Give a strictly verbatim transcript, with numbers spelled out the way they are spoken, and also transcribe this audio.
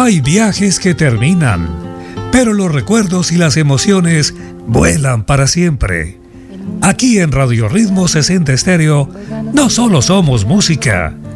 Hay viajes que terminan, pero los recuerdos y las emociones vuelan para siempre. Aquí en Radio Ritmo sesenta Estéreo no solo somos música,